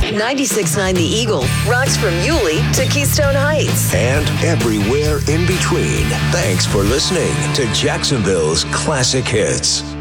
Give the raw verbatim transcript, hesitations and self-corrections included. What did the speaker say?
ninety-six point nine The Eagle rocks from Yulee to Keystone Heights. And everywhere in between. Thanks for listening to Jacksonville's Classic Hits.